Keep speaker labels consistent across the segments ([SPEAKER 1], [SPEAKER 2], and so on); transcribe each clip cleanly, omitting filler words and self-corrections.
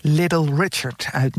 [SPEAKER 1] Little Richard uit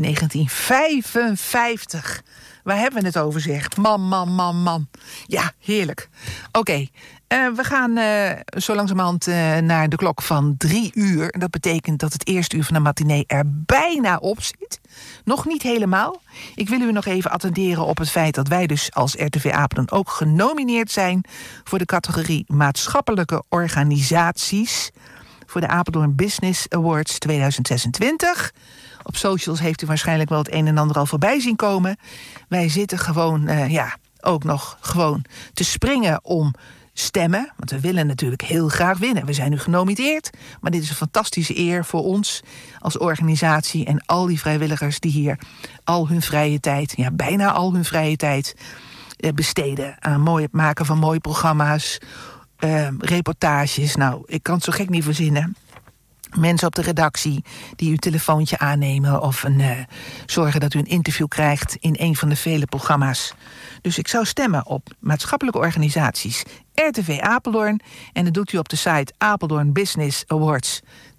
[SPEAKER 1] 1955. Waar hebben we het over, zeg? Man. Ja, heerlijk. Oké, we gaan zo langzamerhand naar de klok van 3 uur. Dat betekent dat het eerste uur van de matinee er bijna op zit. Nog niet helemaal. Ik wil u nog even attenderen op het feit dat wij dus als RTV Apeldoorn ook genomineerd zijn voor de categorie maatschappelijke organisaties voor de Apeldoorn Business Awards 2026. Op socials heeft u waarschijnlijk wel het een en ander al voorbij zien komen. Wij zitten gewoon, ook nog gewoon te springen om stemmen. Want we willen natuurlijk heel graag winnen. We zijn nu genomineerd. Maar dit is een fantastische eer voor ons als organisatie en al die vrijwilligers die hier al hun vrije tijd, ja, bijna al hun vrije tijd besteden aan het maken van mooie programma's, reportages. Nou, ik kan het zo gek niet verzinnen. Mensen op de redactie die uw telefoontje aannemen of zorgen dat u een interview krijgt in een van de vele programma's. Dus ik zou stemmen op maatschappelijke organisaties RTV Apeldoorn en dat doet u op de site Apeldoorn Business Awards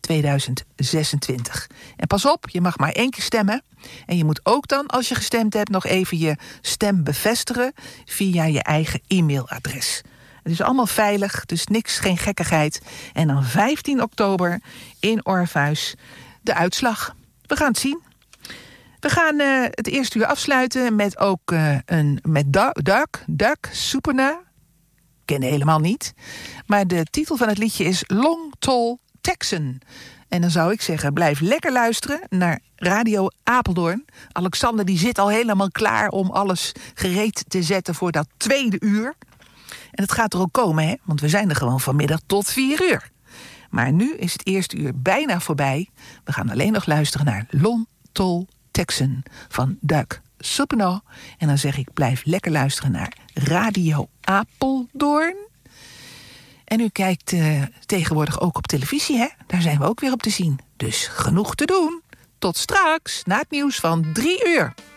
[SPEAKER 1] 2026. En pas op, je mag maar 1 keer stemmen. En je moet ook dan, als je gestemd hebt, nog even je stem bevestigen via je eigen e-mailadres. Het is allemaal veilig, dus niks, geen gekkigheid. En dan 15 oktober in Orpheus de uitslag. We gaan het zien. We gaan het eerste uur afsluiten met ook met Duck Soepena. Ken helemaal niet. Maar de titel van het liedje is Long Tall Texan. En dan zou ik zeggen, blijf lekker luisteren naar Radio Apeldoorn. Alexander die zit al helemaal klaar om alles gereed te zetten voor dat tweede uur. En het gaat er ook komen, hè? Want we zijn er gewoon vanmiddag tot 4 uur. Maar nu is het eerste uur bijna voorbij. We gaan alleen nog luisteren naar Long Tall Texan van Duck Soepena. En dan zeg ik, blijf lekker luisteren naar Radio Apeldoorn. En u kijkt tegenwoordig ook op televisie, hè? Daar zijn we ook weer op te zien. Dus genoeg te doen. Tot straks, na het nieuws van 3 uur.